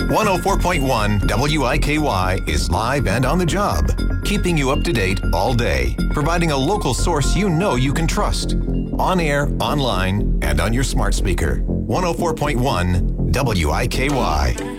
104.1 WIKY is live and on the job, keeping you up to date all day, providing a local source you know you can trust. On air, online, and on your smart speaker. 104.1 WIKY.